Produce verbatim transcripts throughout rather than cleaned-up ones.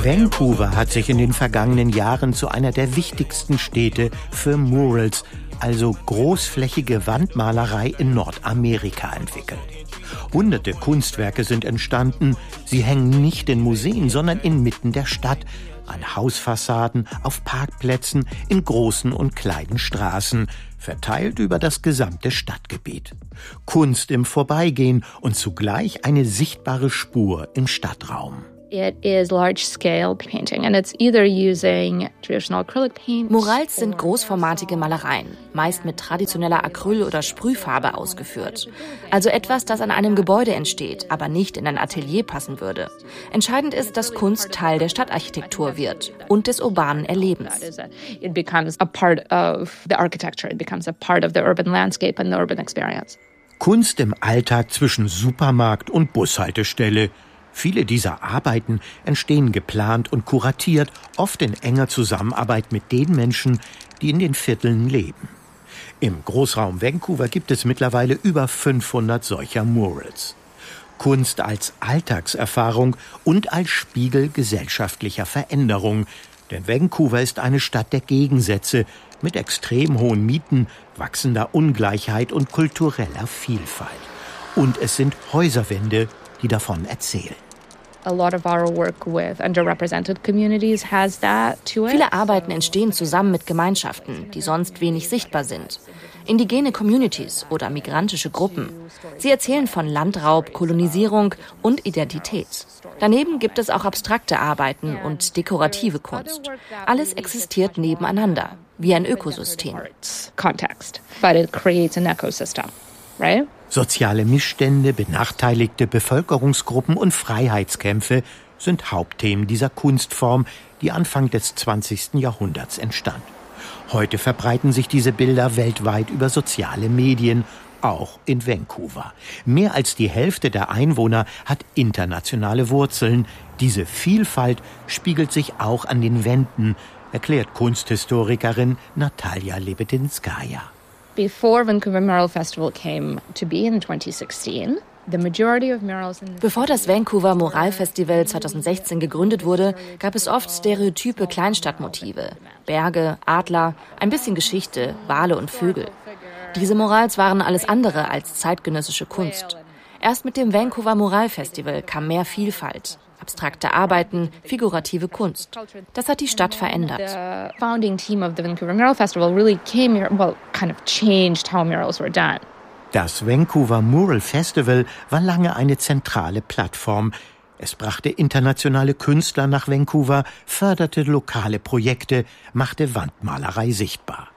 Vancouver hat sich in den vergangenen Jahren zu einer der wichtigsten Städte für Murals, also großflächige Wandmalerei in Nordamerika, entwickelt. Hunderte Kunstwerke sind entstanden. Sie hängen nicht in Museen, sondern inmitten der Stadt, an Hausfassaden, auf Parkplätzen, in großen und kleinen Straßen, verteilt über das gesamte Stadtgebiet. Kunst im Vorbeigehen und zugleich eine sichtbare Spur im Stadtraum. It is large-scale painting and it's either using traditional acrylic paints. Murals sind großformatige Malereien, meist mit traditioneller Acryl- oder Sprühfarbe ausgeführt. Also etwas, das an einem Gebäude entsteht, aber nicht in ein Atelier passen würde. Entscheidend ist, dass Kunst Teil der Stadtarchitektur wird und des urbanen Erlebens. It becomes a part of the architecture, it becomes a part of the urban landscape and the urban experience. Kunst im Alltag zwischen Supermarkt und Bushaltestelle. Viele dieser Arbeiten entstehen geplant und kuratiert, oft in enger Zusammenarbeit mit den Menschen, die in den Vierteln leben. Im Großraum Vancouver gibt es mittlerweile über fünfhundert solcher Murals. Kunst als Alltagserfahrung und als Spiegel gesellschaftlicher Veränderung. Denn Vancouver ist eine Stadt der Gegensätze mit extrem hohen Mieten, wachsender Ungleichheit und kultureller Vielfalt. Und es sind Häuserwände, die davon erzählen. A lot of our work with underrepresented communities has that to it. Viele Arbeiten entstehen zusammen mit Gemeinschaften, die sonst wenig sichtbar sind. Indigene Communities oder migrantische Gruppen. Sie erzählen von Landraub, Kolonisierung und Identität. Daneben gibt es auch abstrakte Arbeiten und dekorative Kunst. Alles existiert nebeneinander, wie ein Ökosystem. Context, but it creates an ecosystem, right? Soziale Missstände, benachteiligte Bevölkerungsgruppen und Freiheitskämpfe sind Hauptthemen dieser Kunstform, die Anfang des zwanzigsten Jahrhunderts entstand. Heute verbreiten sich diese Bilder weltweit über soziale Medien, auch in Vancouver. Mehr als die Hälfte der Einwohner hat internationale Wurzeln. Diese Vielfalt spiegelt sich auch an den Wänden, erklärt Kunsthistorikerin Natalia Lebedinskaya. Before Vancouver Mural Festival came to be in twenty sixteen, the majority of murals in the Bevor das Vancouver Mural Festival zwanzig sechzehn gegründet wurde, gab es oft stereotype Kleinstadtmotive. Berge, Adler, ein bisschen Geschichte, Wale und Vögel. Diese Murals waren alles andere als zeitgenössische Kunst. Erst mit dem Vancouver Mural Festival kam mehr Vielfalt. Abstrakte Arbeiten, figurative Kunst. Das hat die Stadt verändert. The founding team of the Vancouver Mural Festival really came here, well, kind of changed how murals were done. Das Vancouver Mural Festival war lange eine zentrale Plattform. Es brachte internationale Künstler nach Vancouver, förderte lokale Projekte, machte Wandmalerei sichtbar.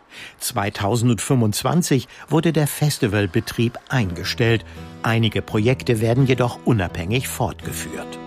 zweitausendfünfundzwanzig wurde der Festivalbetrieb eingestellt. Einige Projekte werden jedoch unabhängig fortgeführt.